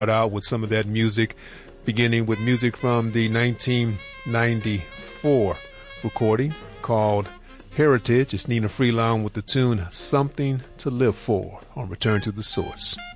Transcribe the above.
out with some of that music, beginning with music from the 1994 recording called Heritage. It's Nina Freelon with the tune Something to Live For on Return to the Source.